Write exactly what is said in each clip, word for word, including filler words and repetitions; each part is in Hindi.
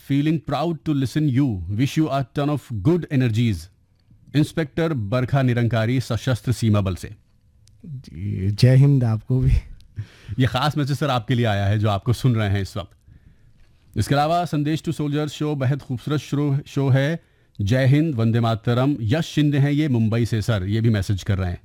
Feeling proud to listen you, wish you a ton of good energies. Inspector बरखा निरंकारी, सशस्त्र सीमा बल से। जी, जय हिंद आपको भी। ये खास मैसेज सर आपके लिए आया है जो आपको सुन रहे हैं इस वक्त। इसके अलावा संदेश टू सोल्जर्स शो बेहद खूबसूरत शो शो है। जय हिंद, वंदे मातरम। यश शिंदे हैं ये मुंबई से सर, ये भी मैसेज कर रहे हैं।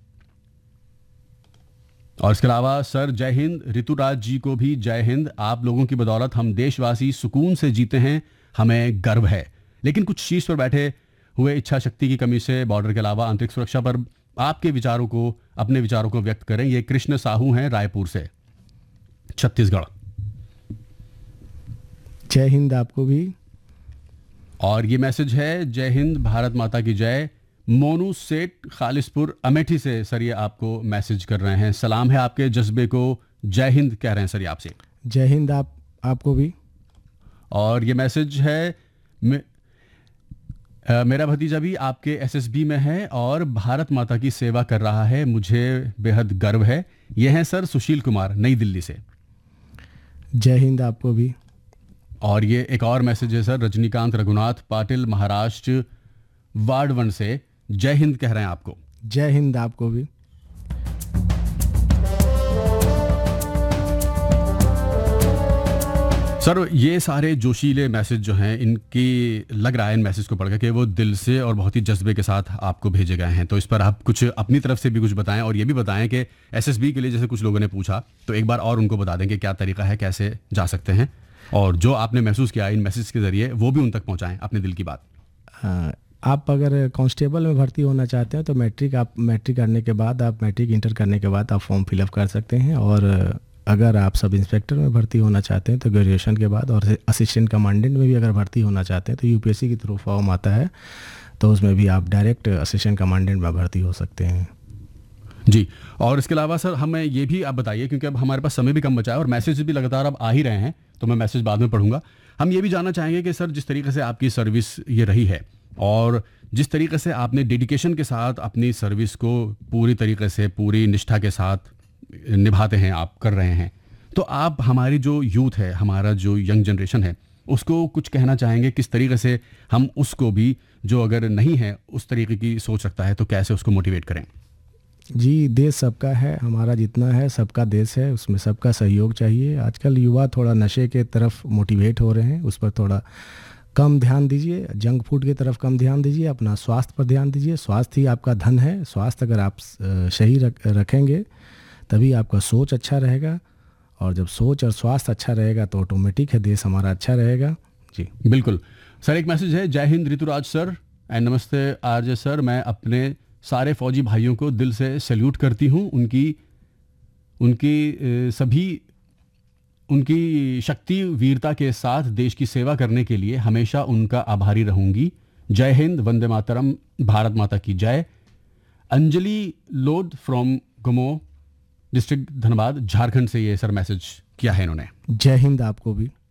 और इसके अलावा सर जय हिंद, ऋतुराज जी को भी जय हिंद। आप लोगों की बदौलत हम देशवासी सुकून से जीते हैं, हमें गर्व है। लेकिन कुछ शीर्ष पर बैठे हुए इच्छा शक्ति की कमी से बॉर्डर के अलावा आंतरिक सुरक्षा पर आपके विचारों को अपने विचारों को व्यक्त करें। ये कृष्ण साहू हैं रायपुर से, छत्तीसगढ़। जय हिंद आपको भी। और ये मैसेज है जय हिंद, भारत माता की जय। मोनू सेठ खालिसपुर अमेठी से सर ये आपको मैसेज कर रहे हैं। सलाम है आपके जज्बे को, जय हिंद कह रहे हैं सर ये आपसे। जय हिंद आप आपको भी। और ये मैसेज है मे, आ, मेरा भतीजा भी आपके एसएसबी में है और भारत माता की सेवा कर रहा है, मुझे बेहद गर्व है। ये हैं सर सुशील कुमार, नई दिल्ली से। जय हिंद आपको भी। और ये एक और मैसेज है sir Rajinikanth Raghunath Patil, Maharashtra ward one से। जय हिंद कह रहे हैं आपको। जय हिंद आपको भी। सर ये सारे जोशीले मैसेज जो हैं, इनकी लग रहा है इन मैसेज को पढ़कर कि वो दिल से और बहुत ही जज्बे के साथ आपको भेजे गए हैं। तो इस पर आप कुछ अपनी तरफ से भी कुछ बताएं और ये भी बताएं कि एसएसबी के लिए जैसे कुछ लोगों ने पूछा, तो एक बार और उनको बता दें कि क्या तरीका है, कैसे जा सकते हैं, और जो आपने महसूस किया इन मैसेज के जरिए वो भी उन तक पहुंचाएं अपने दिल की बात। आ, आप अगर कांस्टेबल में भर्ती होना चाहते हैं तो मैट्रिक आप मैट्रिक करने के बाद आप मैट्रिक इंटर करने के बाद आप फॉर्म फिलअप कर सकते हैं। और अगर आप सब इंस्पेक्टर में भर्ती होना चाहते हैं तो ग्रेजुएशन के बाद, और असिस्टेंट कमांडेंट में भी अगर भर्ती होना चाहते हैं तो यूपीएससी के थ्रू फॉर्म आता है, तो उसमें भी आप डायरेक्ट असिस्टेंट कमांडेंट में भर्ती हो सकते हैं। जी, और इसके अलावा सर हमें ये भी आप बताइए, क्योंकि अब हमारे पास समय भी कम बचा है और मैसेज भी लगातार अब आ ही रहे हैं, तो मैं मैसेज बाद में पढ़ूंगा। हम ये भी जानना चाहेंगे कि सर जिस तरीके से आपकी सर्विस ये रही है और जिस तरीके से आपने डेडिकेशन के साथ अपनी सर्विस को पूरी तरीके से पूरी निष्ठा के साथ निभाते हैं, आप कर रहे हैं, तो आप हमारी जो यूथ है, हमारा जो यंग जनरेशन है, उसको कुछ कहना चाहेंगे किस तरीके से हम उसको भी, जो अगर नहीं है उस तरीके की सोच रखता है, तो कैसे उसको मोटिवेट करें? जी, देश सबका है, हमारा जितना है सबका देश है, उसमें सबका सहयोग चाहिए। आजकल युवा थोड़ा नशे के तरफ मोटिवेट हो रहे हैं, उस पर थोड़ा कम ध्यान दीजिए, जंक फूड की तरफ कम ध्यान दीजिए, अपना स्वास्थ्य पर ध्यान दीजिए। स्वास्थ्य ही आपका धन है। स्वास्थ्य अगर आप सही रख, रखेंगे तभी आपका सोच अच्छा रहेगा, और जब सोच और स्वास्थ्य अच्छा रहेगा तो ऑटोमेटिक है देश हमारा अच्छा रहेगा। जी बिल्कुल सर। एक मैसेज है, जय हिंद ऋतुराज सर एंड नमस्ते आरजे सर। मैं अपने सारे फौजी भाइयों को दिल से सैल्यूट करती हूँ। उनकी उनकी सभी उनकी शक्ति वीरता के साथ देश की सेवा करने के लिए हमेशा उनका आभारी रहूंगी। जय हिंद, वंदे मातरम, भारत माता की जय। Anjali load from Gumo district Dhanbad, Jharkhand से ये सर मैसेज किया है इन्होंने। जय हिंद आपको भी।